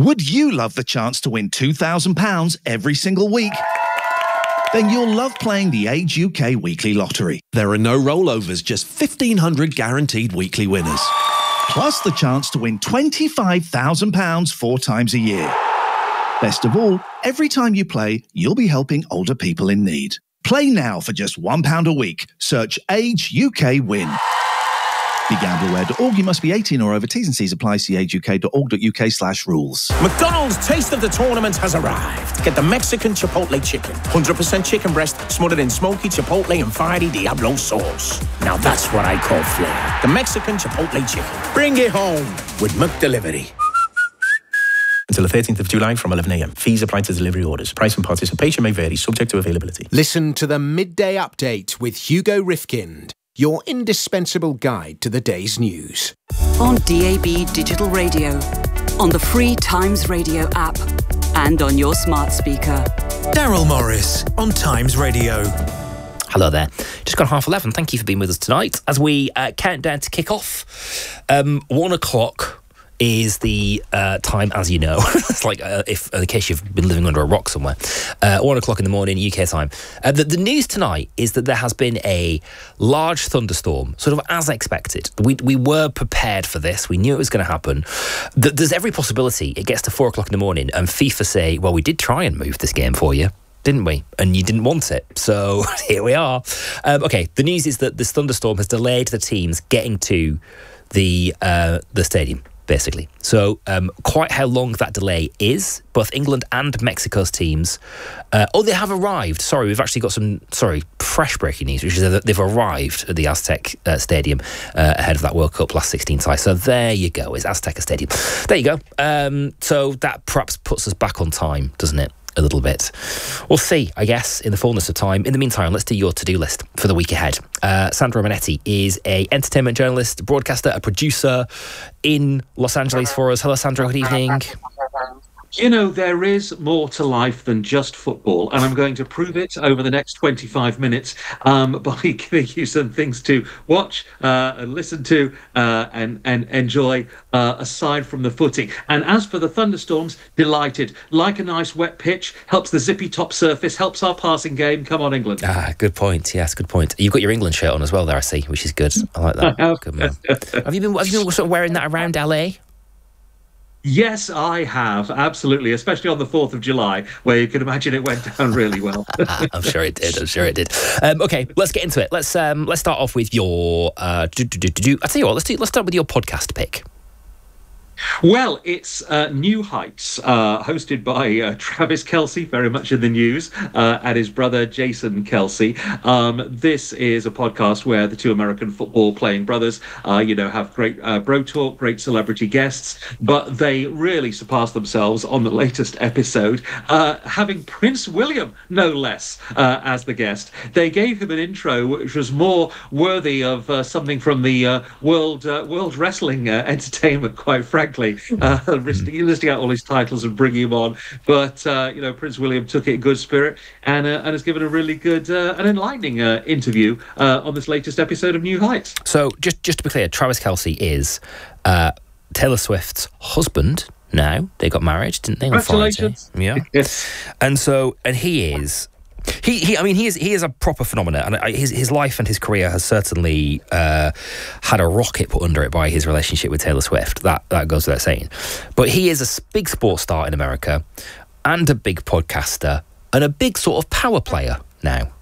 Would you love the chance to win £2,000 every single week? Then you'll love playing the Age UK Weekly Lottery. There are no rollovers, just 1,500 guaranteed weekly winners. Plus the chance to win £25,000 4 times a year. Best of all, every time you play, you'll be helping older people in need. Play now for just £1 a week. Search Age UK Win. BeGambleAware.org. You must be 18 or over. T's and C's apply. See ageuk.org.uk/rules. McDonald's Taste of the Tournament has arrived. Get the Mexican Chipotle chicken. 100% chicken breast smothered in smoky Chipotle and fiery Diablo sauce. Now that's what I call flair. The Mexican Chipotle chicken. Bring it home with McDelivery. Until the 13th of July from 11 a.m. Fees apply to delivery orders. Price and participation may vary, subject to availability. Listen to the Midday Update with Hugo Rifkind, your indispensable guide to the day's news. On DAB Digital Radio, on the free Times Radio app, and on your smart speaker. Daryl Morris on Times Radio. Hello there. Just gone 11:30. Thank you for being with us tonight as we count down to kick off. 1 o'clock is the time, as you know. It's like if in case you've been living under a rock somewhere. 1 o'clock in the morning, UK time. The news tonight is that there has been a large thunderstorm, sort of as expected. We were prepared for this. We knew it was going to happen. There's every possibility it gets to 4 o'clock in the morning and FIFA say, well, we did try and move this game for you, didn't we? And you didn't want it. So here we are. Okay, the news is that this thunderstorm has delayed the teams getting to the stadium, basically. So quite how long that delay is, both England and Mexico's teams, they have arrived. Sorry, we've actually got some, fresh breaking news, which is that they've arrived at the Aztec Stadium ahead of that World Cup last 16 tie. So there you go, it's Azteca Stadium. There you go. So that perhaps puts us back on time, doesn't it? A little bit. We'll see, I guess, in the fullness of time. In the meantime, let's do your to-do list for the week ahead. Sandra Manetti is an entertainment journalist, broadcaster, a producer in Los Angeles for us. Hello, Sandra. Good evening. You know, there is more to life than just football, and I'm going to prove it over the next 25 minutes by giving you some things to watch, and listen to, and enjoy aside from the footy. And as for the thunderstorms, delighted. Like a nice wet pitch, helps the zippy top surface, helps our passing game. Come on, England. Good point. Yes, good point. You've got your England shirt on as well there, I see, which is good. I like that. Good man. Have you been sort of wearing that around LA? Yes, I have, absolutely, especially on the 4th of July, where you can imagine it went down really well. I'm sure it did. Okay, let's get into it. Let's start off with your... I'll tell you what, let's start with your podcast pick. Well, it's New Heights, hosted by Travis Kelce, very much in the news, and his brother Jason Kelce. This is a podcast where the two American football-playing brothers, have great bro talk, great celebrity guests, but they really surpassed themselves on the latest episode, having Prince William, no less, as the guest. They gave him an intro which was more worthy of something from the World Wrestling Entertainment, quite frankly. Listing out all his titles and bringing him on, but Prince William took it in good spirit and has given a really good and enlightening interview on this latest episode of New Heights. So just to be clear, Travis Kelce is Taylor Swift's husband now. They got married, didn't they? Congratulations! Yeah. Yes. And he is. He is a proper phenomenon, and his life and his career has certainly had a rocket put under it by his relationship with Taylor Swift. That goes without saying. But he is a big sports star in America, and a big podcaster, and a big sort of power player now.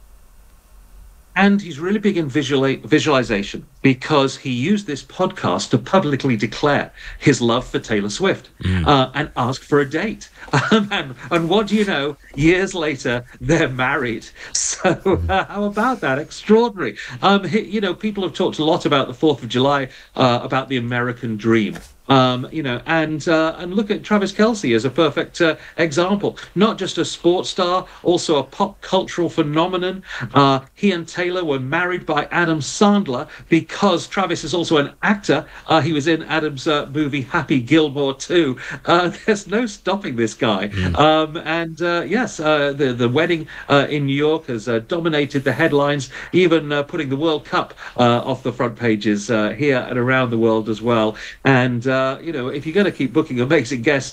And he's really big in visualization because he used this podcast to publicly declare his love for Taylor Swift and ask for a date. And what do you know? Years later, they're married. So how about that? Extraordinary. People have talked a lot about the 4th of July, about the American dream. And look at Travis Kelce as a perfect example. Not just a sports star, also a pop cultural phenomenon. He and Taylor were married by Adam Sandler because Travis is also an actor. He was in Adam's movie Happy Gilmore 2. There's no stopping this guy. The wedding in New York has dominated the headlines, even putting the World Cup off the front pages here and around the world as well. And if you're going to keep booking amazing guests,